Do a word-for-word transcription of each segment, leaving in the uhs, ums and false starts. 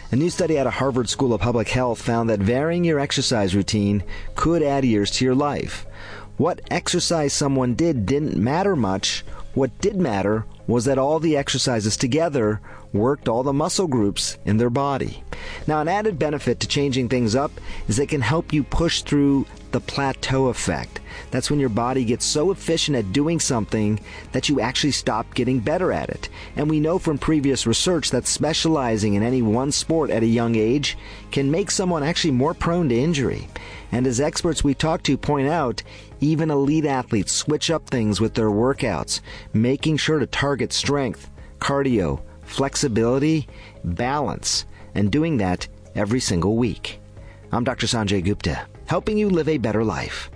A new study out of Harvard School of Public Health found that varying your exercise routine could add years to your life. What exercise someone did didn't matter much. What did matter was that all the exercises together worked all the muscle groups in their body. Now, an added benefit to changing things up is they can help you push through the plateau effect. That's when your body gets so efficient at doing something that you actually stop getting better at it. And we know from previous research that specializing in any one sport at a young age can make someone actually more prone to injury. And as experts we talk to point out, even elite athletes switch up things with their workouts, making sure to target strength, cardio, flexibility, balance, and doing that every single week. I'm Doctor Sanjay Gupta, helping you live a better life.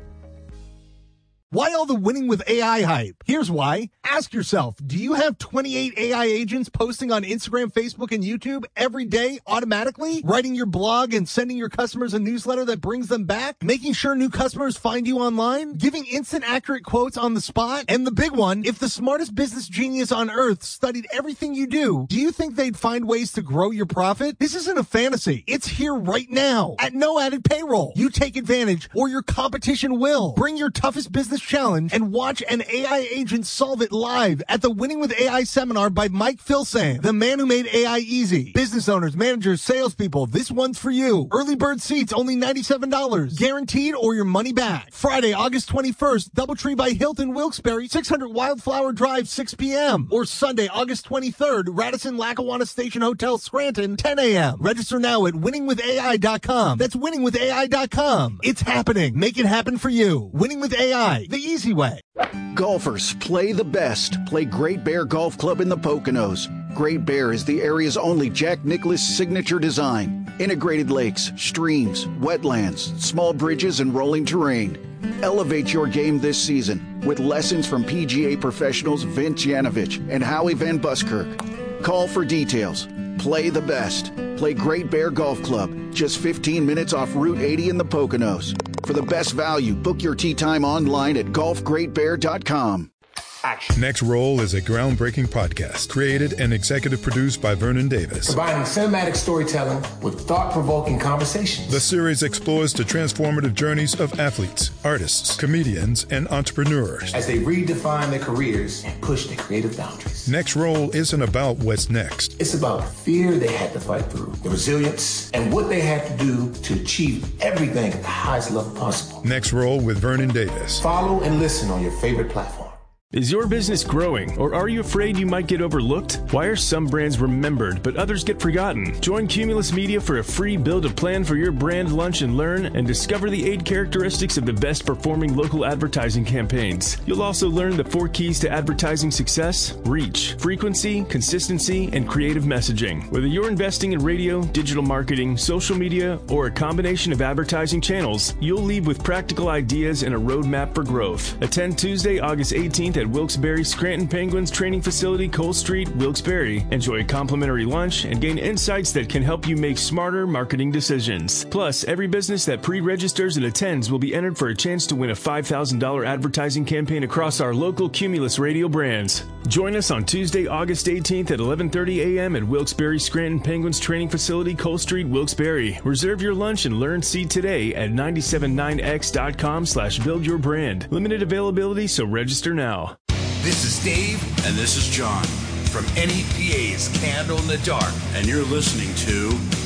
Why all the winning with A I hype? Here's why. Ask yourself, do you have twenty-eight A I agents posting on Instagram, Facebook, and YouTube every day automatically? Writing your blog and sending your customers a newsletter that brings them back? Making sure new customers find you online? Giving instant accurate quotes on the spot? And the big one, if the smartest business genius on earth studied everything you do, do you think they'd find ways to grow your profit? This isn't a fantasy. It's here right now at no added payroll. You take advantage or your competition will. Bring your toughest business challenge and watch an A I agent solve it live at the Winning with A I seminar by Mike Filsaime, the man who made A I easy. Business owners, managers, salespeople, this one's for you. Early bird seats only ninety-seven dollars. Guaranteed or your money back. Friday, August twenty-first, Doubletree by Hilton Wilkes-Barre, six hundred Wildflower Drive, six p.m. Or Sunday, August twenty-third, Radisson Lackawanna Station Hotel, Scranton, ten a.m. Register now at winning with A I dot com. That's winning with A I dot com. It's happening. Make it happen for you. Winning with A I, the easy way. Golfers, play the best. Play Great Bear Golf Club in the Poconos. Great Bear is the area's only Jack Nicklaus signature design. Integrated lakes, streams, wetlands, small bridges, and rolling terrain. Elevate your game this season with lessons from P G A professionals Vince Yanovich and Howie Van Buskirk. Call for details. Play the best. Play Great Bear Golf Club, just fifteen minutes off Route eighty in the Poconos. For the best value, book your tee time online at golf great bear dot com. Action. Next Roll is a groundbreaking podcast created and executive produced by Vernon Davis. Combining cinematic storytelling with thought-provoking conversations. The series explores the transformative journeys of athletes, artists, comedians, and entrepreneurs as they redefine their careers and push their creative boundaries. Next Roll isn't about what's next. It's about the fear they had to fight through, the resilience, and what they had to do to achieve everything at the highest level possible. Next Roll with Vernon Davis. Follow and listen on your favorite platform. Is your business growing, or are you afraid you might get overlooked? Why are some brands remembered, but others get forgotten? Join Cumulus Media for a free build a plan for your brand lunch and learn, and discover the eight characteristics of the best performing local advertising campaigns. You'll also learn the four keys to advertising success: reach, frequency, consistency, and creative messaging. Whether you're investing in radio, digital marketing, social media, or a combination of advertising channels, you'll leave with practical ideas and a roadmap for growth. Attend Tuesday, August eighteenth at Wilkes-Barre Scranton Penguins Training Facility, Cole Street, Wilkes-Barre. Enjoy a complimentary lunch and gain insights that can help you make smarter marketing decisions. Plus, every business that pre-registers and attends will be entered for a chance to win a five thousand dollars advertising campaign across our local Cumulus radio brands. Join us on Tuesday, August eighteenth at eleven thirty a.m. at Wilkes-Barre Scranton Penguins Training Facility, Cole Street, Wilkes-Barre. Reserve your lunch and learn seat today at nine seven nine x dot com slash build your brand. Limited availability, so register now. This is Dave, and this is John from N E P A's Candle in the Dark, and you're listening to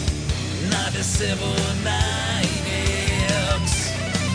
ninety-seven point nine X.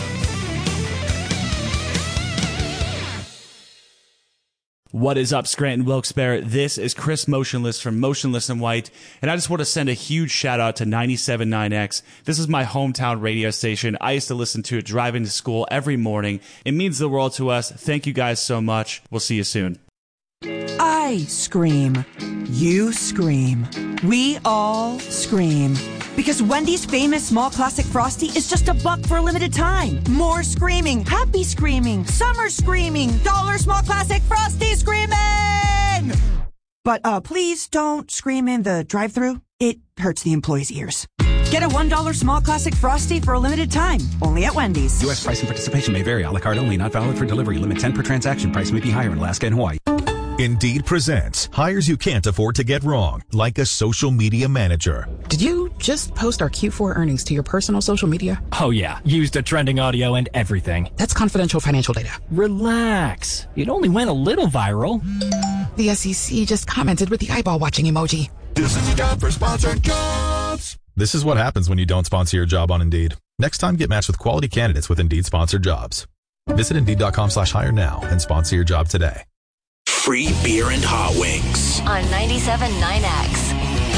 What is up, Scranton, Wilkes-Barre? This is Chris Motionless from Motionless and White, and I just want to send a huge shout out to ninety-seven point nine X. This is my hometown radio station. I used to listen to it driving to school every morning. It means the world to us. Thank you guys so much. We'll see you soon. I scream. You scream. We all scream. Because Wendy's famous small classic Frosty is just a buck for a limited time. More screaming, happy screaming, summer screaming, dollar small classic Frosty screaming! But uh, please don't scream in the drive-thru. It hurts the employees' ears. Get a one dollar small classic Frosty for a limited time, only at Wendy's. U S price and participation may vary. A la carte only, not valid for delivery. Limit ten per transaction. Price may be higher in Alaska and Hawaii. Indeed presents hires you can't afford to get wrong, like a social media manager. Did you just post our Q four earnings to your personal social media? Oh, yeah. Used a trending audio and everything. That's confidential financial data. Relax. It only went a little viral. The S E C just commented with the eyeball watching emoji. This is a job for sponsored jobs. This is what happens when you don't sponsor your job on Indeed. Next time, get matched with quality candidates with Indeed sponsored jobs. Visit Indeed.com slash hire now and sponsor your job today. Free beer and hot wings on ninety-seven point nine X.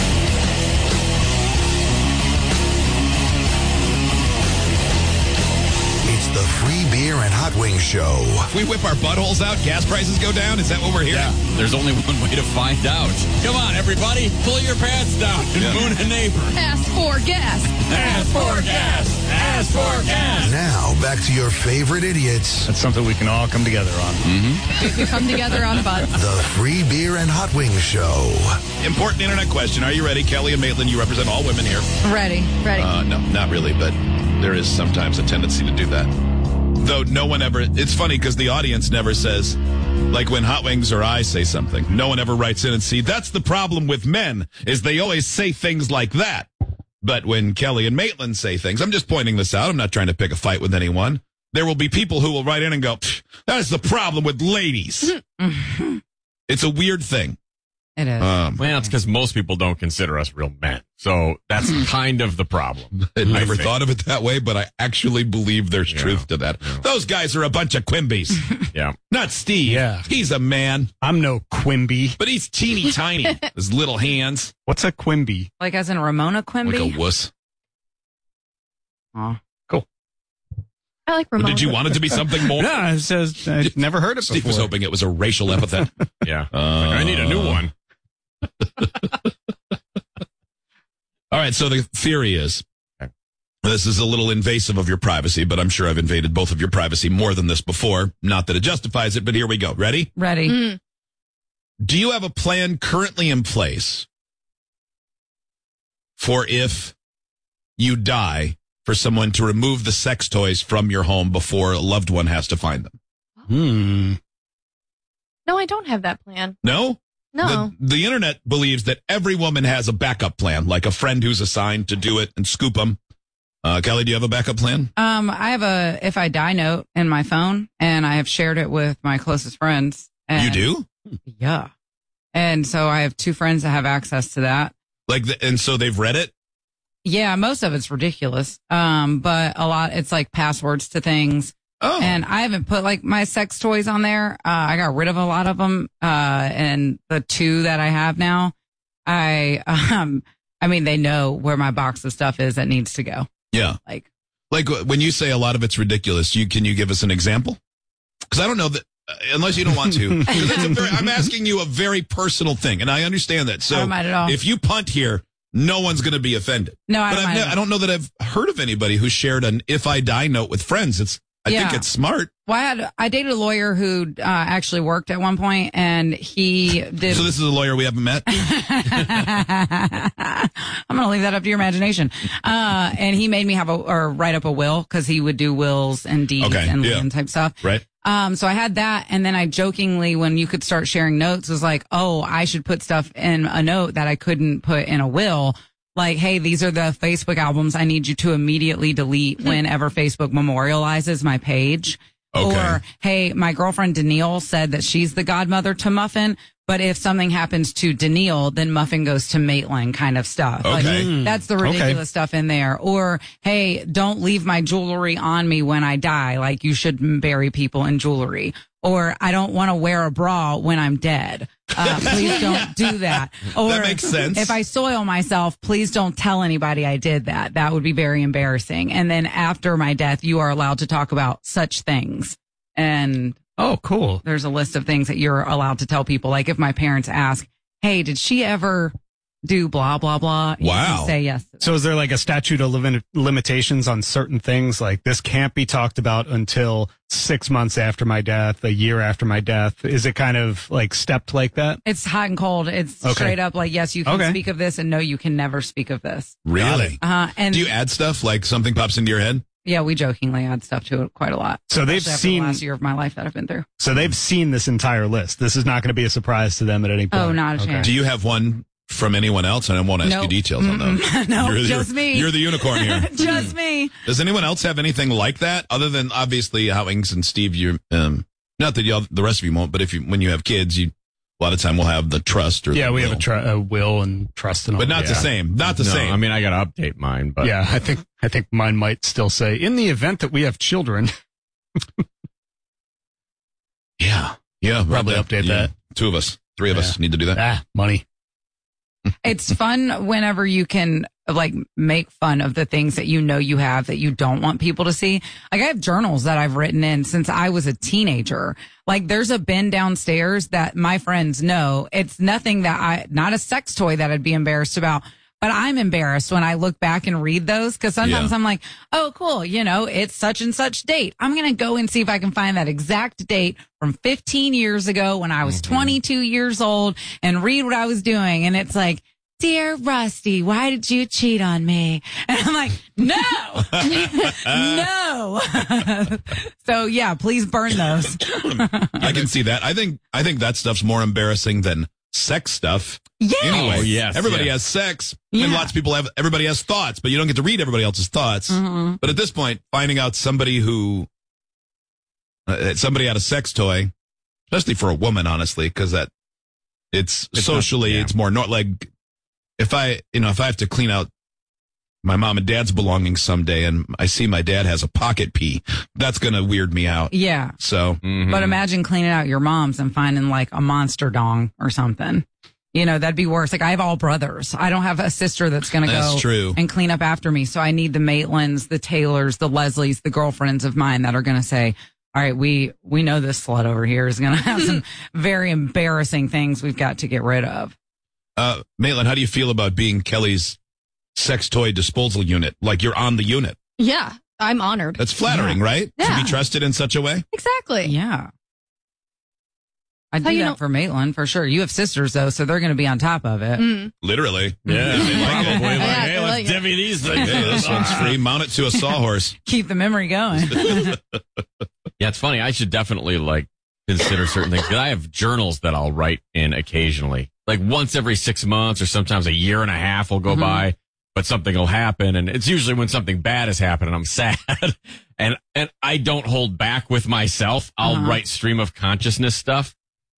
It's the Free Beer and Hot Wings Show. If we whip our buttholes out, gas prices go down? Is that what we're hearing? Yeah, there's only one way to find out. Come on, everybody, pull your pants down and yeah. moon a neighbor. Ask for gas. Ask for gas. Ask for gas. Now, back to your favorite idiots. That's something we can all come together on. Mm-hmm. We can come together on butts. The Free Beer and Hot Wings Show. Important internet question. Are you ready? Kelly and Maitland, you represent all women here. Ready. Ready. Uh, no, not really, but there is sometimes a tendency to do that. Though no one ever, it's funny because the audience never says, like when Hot Wings or I say something, no one ever writes in and see, that's the problem with men, is they always say things like that. But when Kelly and Maitland say things, I'm just pointing this out, I'm not trying to pick a fight with anyone. There will be people who will write in and go, that's the problem with ladies. It's a weird thing. It is. Um, well, it's because most people don't consider us real men. So that's kind of the problem. I never thought of it that way, but I actually believe there's yeah. truth to that. Yeah. Those guys are a bunch of Quimbies. Yeah. Not Steve. Yeah. He's a man. I'm no Quimby. But he's teeny tiny. His little hands. What's a Quimby? Like as in Ramona Quimby? Like a wuss. Aw. Cool. I like Ramona. Well, did you want it to be something more? No, it says, I've never heard it Steve before. was hoping it was a racial epithet. Yeah. Uh, like, I need a new one. All right, so the theory is, this is a little invasive of your privacy, but I'm sure I've invaded both of your privacy more than this before. Not that it justifies it, but here we go. Ready? Ready. Mm. Do you have a plan currently in place for if you die, for someone to remove the sex toys from your home before a loved one has to find them? Hmm. No, I don't have that plan. No? No. The, the internet believes that every woman has a backup plan, like a friend who's assigned to do it and scoop them. Uh, Kelly, do you have a backup plan? Um, I have a if I die note in my phone, and I have shared it with my closest friends. And, you do? Yeah. And so I have two friends that have access to that. Like, the, and so they've read it? Yeah, most of it's ridiculous. Um, but a lot, it's like passwords to things. Oh. And I haven't put like my sex toys on there. Uh, I got rid of a lot of them. Uh, and the two that I have now, I, um, I mean, they know where my box of stuff is that needs to go. Yeah. Like, like when you say a lot of it's ridiculous, you, can you give us an example? Cause I don't know that, uh, unless you don't want to, that's a very, I'm asking you a very personal thing. And I understand that. So I don't mind at all. If you punt here, no one's going to be offended. No, I but don't I've mind. ne- I don't know that I've heard of anybody who shared an if I die note with friends. It's, I yeah. think it's smart. Well, I had I dated a lawyer who uh, actually worked at one point, and he did. So this is a lawyer we haven't met. I'm going to leave that up to your imagination. Uh, and he made me have a or write up a will because he would do wills and deeds Okay, and yeah. land type stuff. Right. Um, so I had that, and then I jokingly, when you could start sharing notes, was like, oh, I should put stuff in a note that I couldn't put in a will. Like, hey, these are the Facebook albums I need you to immediately delete whenever Facebook memorializes my page. Okay. Or, hey, my girlfriend Danielle said that she's the godmother to Muffin, but if something happens to Danielle, then Muffin goes to Maitland kind of stuff. Okay. Like, that's the ridiculous Okay. stuff in there. Or, hey, don't leave my jewelry on me when I die. Like, you should bury people in jewelry. Or, I don't want to wear a bra when I'm dead. Uh, please don't do that. Or, That makes sense. if I soil myself, please don't tell anybody I did that. That would be very embarrassing. And then after my death, you are allowed to talk about such things. And Oh, cool. there's a list of things that you're allowed to tell people. Like if my parents ask, hey, did she ever do blah, blah, blah? You Wow. can say yes. So is there like a statute of limit- limitations on certain things? Like this can't be talked about until six months after my death, a year after my death. Is it kind of like stepped like that? It's hot and cold. It's Okay. straight up like, yes, you can Okay. speak of this, and no, you can never speak of this. Really? Uh, and Do you add stuff like something pops into your head? Yeah, we jokingly add stuff to it quite a lot. So they've Especially after seen- the last year of my life that I've been through. So they've seen this entire list. This is not going to be a surprise to them at any point. Oh, not a chance. Do you have one from anyone else? And I won't ask Nope. you details on those. Mm-mm. No, you're, just you're, me. You're the unicorn here. Just me. Does anyone else have anything like that other than obviously Howings and Steve? You, um, not that y'all, the rest of you won't, but if you, when you have kids, you, a lot of time we'll have the trust or Yeah, the we will. have a, tr- a will and trust and all But not that. the same. Not the No, same. I mean, I got to update mine, but Yeah, I think I think mine might still say, in the event that we have children. yeah. Yeah. Probably right, update yeah. that. Two of us, three of us need to do that. Ah, money. It's fun whenever you can like make fun of the things that you know you have that you don't want people to see. Like I have journals that I've written in since I was a teenager. Like there's a bin downstairs that my friends know. It's nothing that I, not a sex toy that I'd be embarrassed about, but I'm embarrassed when I look back and read those because sometimes Yeah. I'm like, oh, cool. You know, it's such and such date. I'm going to go and see if I can find that exact date from fifteen years ago when I was Mm-hmm. twenty-two years old and read what I was doing. And it's like, dear Rusty, why did you cheat on me? And I'm like, no, no. So yeah, please burn those. I can see that. I think, I think that stuff's more embarrassing than sex stuff. Yes. Anyway, Oh, yes, everybody yeah. has sex. Yeah. And lots of people have, everybody has thoughts, but you don't get to read everybody else's thoughts. Mhm. But at this point, finding out somebody who, uh, somebody had a sex toy, especially for a woman, honestly, because that it's, It's socially, not- yeah. it's more not like if I, you know, if I have to clean out my mom and dad's belongings someday and I see my dad has a pocket pee, that's going to weird me out. Yeah. So, But imagine cleaning out your mom's and finding like a monster dong or something. You know, that'd be worse. Like I have all brothers. I don't have a sister that's going to go That's true. and clean up after me. So I need the Maitlands, the Taylors, the Leslies, the girlfriends of mine that are going to say, all right, we, we know this slut over here is going to have some very embarrassing things we've got to get rid of. uh, Maitland, how do you feel about being Kelly's sex toy disposal unit? Like you're on the unit. Yeah, I'm honored. That's flattering, right? To Yeah. be trusted in such a way. Exactly. Yeah. I'd How do you that know- for Maitland for sure. You have sisters though, so they're going to be on top of it. Mm. Literally. Yeah, They like it. probably like, Yeah, hey, they let's like it. divvy these things. Hey, this one's free. Mount it to a sawhorse. Keep the memory going. Yeah, it's funny. I should definitely like consider certain things because I have journals that I'll write in occasionally, like once every six months or sometimes a year and a half will go Mhm. by, but something will happen, and it's usually when something bad has happened and I'm sad, and and I don't hold back with myself. I'll Uh-huh. write stream of consciousness stuff,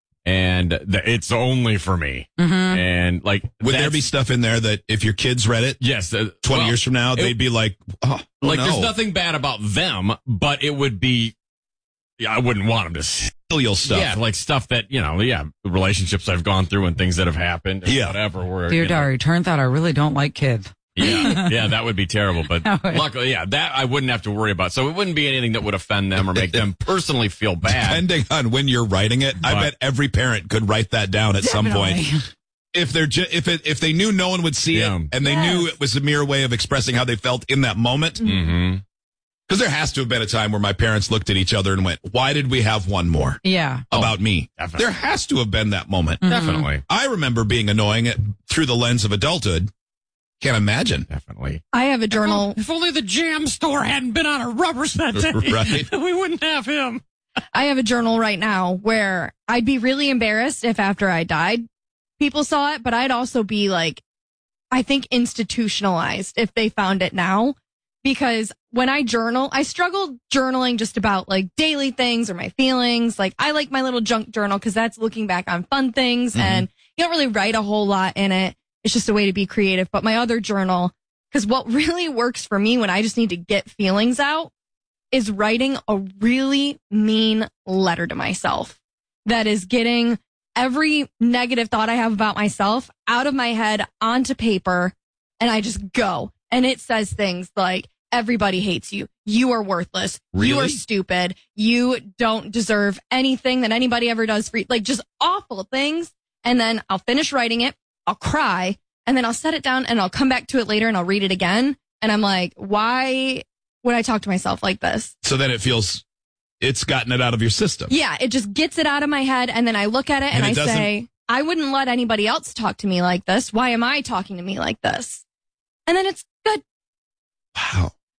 and th- it's only for me. Mhm. And like, Would there that's- be stuff in there that if your kids read it yes, uh, twenty well, years from now, it- they'd be like, oh, oh, like no. there's nothing bad about them, but it would be, yeah, I wouldn't want them to see. Filial stuff. Yeah, like stuff that, you know, yeah, relationships I've gone through and things that have happened. And Yeah. whatever. Where, Dear you know, diary, turns out I really don't like kids. yeah, yeah, that would be terrible. But That would- luckily, yeah, that I wouldn't have to worry about. So it wouldn't be anything that would offend them or make them personally feel bad. Depending on when you're writing it, I But- bet every parent could write that down at some point. Definitely. If they're ju- if it if they knew no one would see Yeah. it and they Yes. knew it was a mere way of expressing how they felt in that moment, because Mm-hmm. there has to have been a time where my parents looked at each other and went, "Why did we have one more Yeah. about me?" definitely. There has to have been that moment. Definitely. I remember being annoying it through the lens of adulthood. Can't imagine. Definitely. I have a journal. If only the jam store hadn't been on a rubber that day, Right. we wouldn't have him. I have a journal right now where I'd be really embarrassed if after I died, people saw it, but I'd also be like, I think institutionalized if they found it now. Because when I journal, I struggle journaling just about like daily things or my feelings. Like I like my little junk journal because that's looking back on fun things Mhm. and you don't really write a whole lot in it. It's just a way to be creative. But my other journal, because what really works for me when I just need to get feelings out is writing a really mean letter to myself that is getting every negative thought I have about myself out of my head onto paper. And I just go. And it says things like, everybody hates you. You are worthless. You are Really? stupid. You don't deserve anything that anybody ever does for you. Like just awful things. And then I'll finish writing it. I'll cry and then I'll set it down and I'll come back to it later and I'll read it again. And I'm like, why would I talk to myself like this? So then it feels it's gotten it out of your system. Yeah, it just gets it out of my head. And then I look at it and, And it I doesn't- say, I wouldn't let anybody else talk to me like this. Why am I talking to me like this? And then it's good. Wow.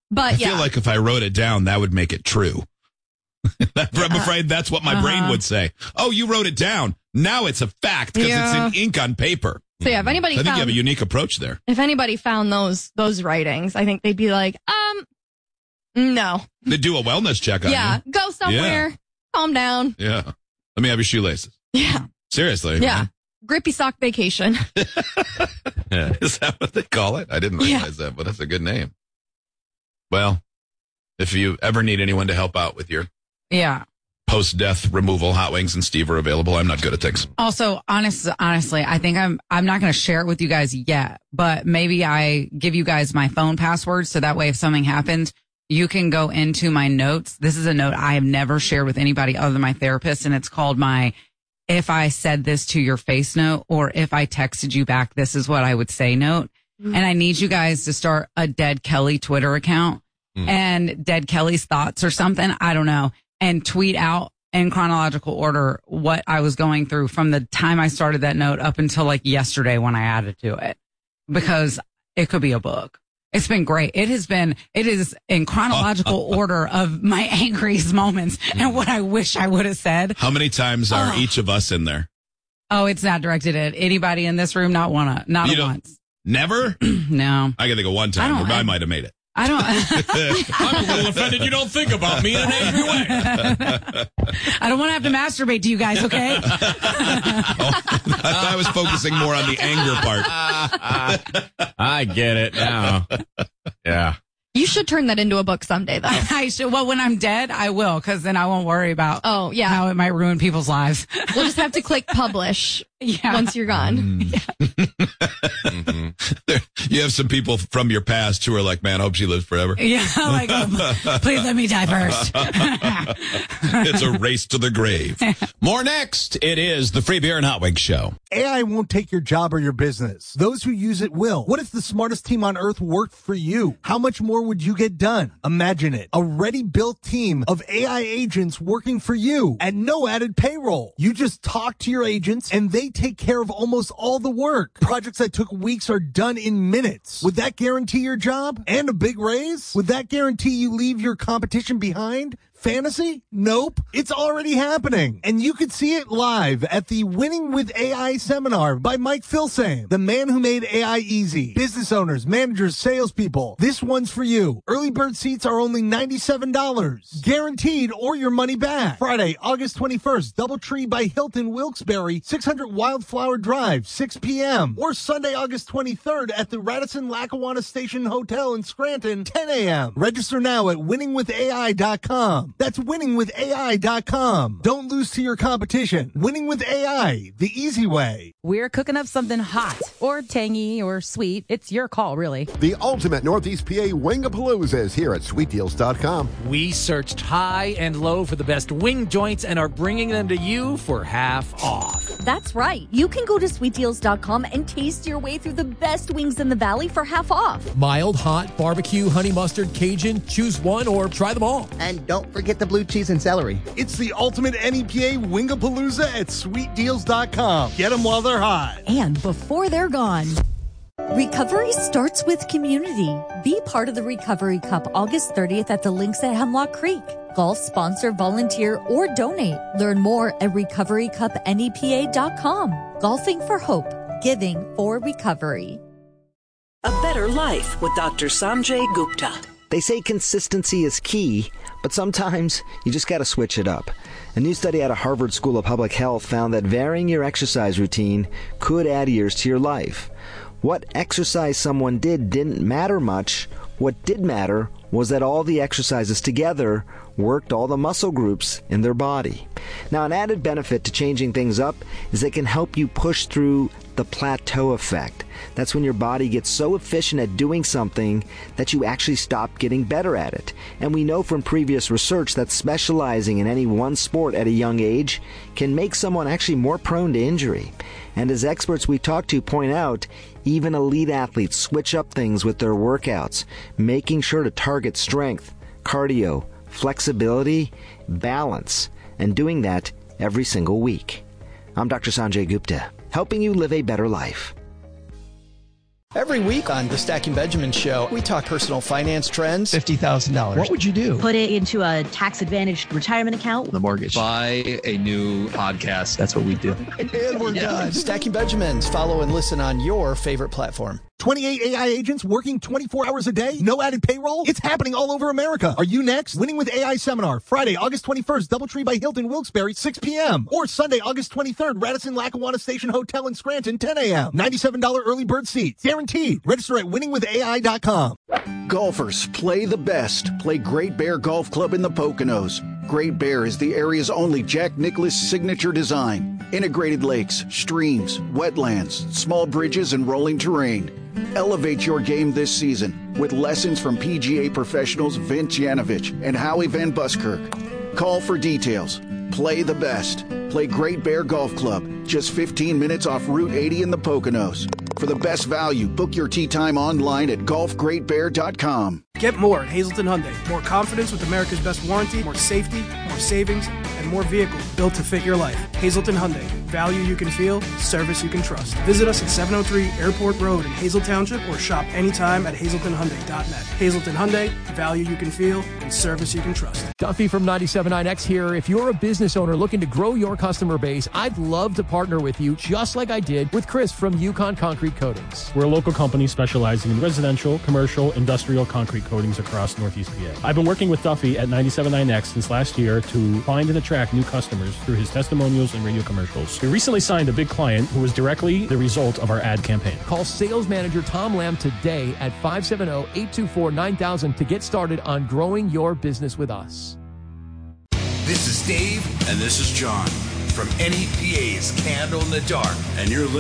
But I yeah. feel like if I wrote it down, that would make it true. I'm afraid that's what my Uh-huh. brain would say. Oh, you wrote it down. Now it's a fact because Yeah. it's in ink on paper. So yeah, if anybody I think found, you have a unique approach there. if anybody found those those writings, I think they'd be like, um, no. They do a wellness check on Yeah, you. go somewhere, calm down. Yeah. Let me have your shoelaces. Yeah. Seriously. Yeah. Grippy sock vacation. Is that what they call it? I didn't Yeah. realize that, but that's a good name. Well, if you ever need anyone to help out with your Yeah. post-death removal, Hot Wings and Steve are available. I'm not good at things. Also, honest, honestly, I think I'm I'm not going to share it with you guys yet, but maybe I give you guys my phone password so that way if something happens, you can go into my notes. This is a note I have never shared with anybody other than my therapist, and it's called my "If I said this to your face" note, or "If I texted you back, this is what I would say" note. Mm-hmm. And I need you guys to start a Dead Kelly Twitter account Mm. and Dead Kelly's thoughts or something. I don't know. And tweet out in chronological order what I was going through from the time I started that note up until like yesterday when I added to it, because it could be a book. It's been great. It has been, it is in chronological order of my angriest moments and what I wish I would have said. How many times are Oh. each of us in there? Oh, it's not directed at anybody in this room. Not one, not You don't- once. Never? No. I can think of one time I don't- where I might have made it. I don't, I'm a little offended you don't think about me in an angry way. I don't want to have to masturbate to you guys. Okay. I was focusing more on the anger part. I get it now. Yeah. You should turn that into a book someday, though. I should. Well, when I'm dead, I will, because then I won't worry about Oh, yeah. how it might ruin people's lives. We'll just have to click publish Yeah. once you're gone. You have some people from your past who are like, man, I hope she lives forever. Yeah, like, oh, please let me die first. It's a race to the grave. More next. It is the Free Beer and Hot Wings Show. A I won't take your job or your business. Those who use it will. What if the smartest team on earth worked for you? How much more would you get done? Imagine it. A ready-built team of A I agents working for you at no added payroll. You just talk to your agents and they take care of almost all the work. Projects that took weeks are done in minutes. Would that guarantee your job and a big raise? Would that guarantee you leave your competition behind? Fantasy? Nope. It's already happening. And you could see it live at the Winning with A I seminar by Mike Filsaime, the man who made A I easy. Business owners, managers, salespeople. This one's for you. Early bird seats are only ninety-seven dollars. Guaranteed or your money back. Friday, August twenty-first, Doubletree by Hilton Wilkes-Barre, six hundred Wildflower Drive, six p.m. Or Sunday, August twenty-third at the Radisson Lackawanna Station Hotel in Scranton, ten a.m. Register now at winning with A I dot com. That's winning with A I dot com. Don't lose to your competition. Winning with A I, the easy way. We're cooking up something hot or tangy or sweet. It's your call, really. The ultimate Northeast P A Wingapalooza is here at sweet deals dot com. We searched high and low for the best wing joints and are bringing them to you for half off. That's right. You can go to sweet deals dot com and taste your way through the best wings in the valley for half off. Mild, hot, barbecue, honey mustard, Cajun. Choose one or try them all. And don't forget the blue cheese and celery. It's the ultimate N E P A Wingapalooza at sweet deals dot com. Get them while they're hot. And before they're gone. Recovery starts with community. Be part of the Recovery Cup August thirtieth at the links at Hemlock Creek. Golf sponsor, volunteer, or donate. Learn more at recovery cup N E P A dot com. Golfing for hope. Giving for recovery. A better life with Doctor Sanjay Gupta. They say consistency is key, but sometimes you just got to switch it up. A new study out of Harvard School of Public Health found that varying your exercise routine could add years to your life. What exercise someone did didn't matter much. What did matter was that all the exercises together worked all the muscle groups in their body. Now, an added benefit to changing things up is it can help you push through the plateau effect. That's when your body gets so efficient at doing something that you actually stop getting better at it. And we know from previous research that specializing in any one sport at a young age can make someone actually more prone to injury. And as experts we talk to point out, even elite athletes switch up things with their workouts, making sure to target strength, cardio, flexibility, balance, and doing that every single week. I'm Doctor Sanjay Gupta, helping you live a better life. Every week on the Stacking Benjamin Show, we talk personal finance trends. fifty thousand dollars. What would you do? Put it into a tax-advantaged retirement account. The mortgage. Buy a new podcast. That's what we do. And we're Yeah. done. Stacking Benjamins. Follow and listen on your favorite platform. twenty-eight A I agents working twenty-four hours a day? No added payroll? It's happening all over America. Are you next? Winning with A I Seminar, Friday, August twenty-first, Doubletree by Hilton, Wilkes-Barre, six p.m. Or Sunday, August twenty-third, Radisson Lackawanna Station Hotel in Scranton, ten a.m. ninety-seven dollars early bird seats. Guaranteed. Register at winning with A I dot com. Golfers, play the best. Play Great Bear Golf Club in the Poconos. Great Bear is the area's only Jack Nicklaus signature design. Integrated lakes, streams, wetlands, small bridges, and rolling terrain. Elevate your game this season with lessons from P G A professionals Vince Yanovich and Howie Van Buskirk. Call for details. Play the best. Play Great Bear Golf Club, just fifteen minutes off Route eighty in the Poconos. For the best value, book your tee time online at golf great bear dot com. Get more at Hazleton Hyundai. More confidence with America's best warranty, more safety, more savings, and more vehicles built to fit your life. Hazleton Hyundai. Value you can feel, service you can trust. Visit us at seven oh three Airport Road in Hazel Township or shop anytime at hazleton hyundai dot net. Hazleton Hyundai. Value you can feel and service you can trust. Duffy from ninety-seven point nine X here. If you're a business owner looking to grow your customer base, I'd love to partner with you just like I did with Chris from Yukon Concrete Coatings. We're a local company specializing in residential, commercial, industrial concrete coatings across Northeast P A. I've been working with Duffy at ninety-seven point nine X since last year to find and attract new customers through his testimonials and radio commercials. We recently signed a big client who was directly the result of our ad campaign. Call sales manager Tom Lamb today at five seven zero, eight two four, nine thousand to get started on growing your business with us. This is Dave, and this is John from N E P A's Candle in the Dark, and you're listening